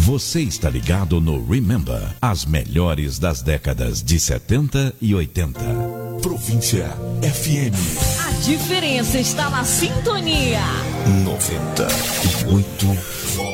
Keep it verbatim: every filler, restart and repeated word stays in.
Você está ligado no Remember, as melhores das décadas de setenta e oitenta. Província F M. A diferença está na sintonia. noventa e oito.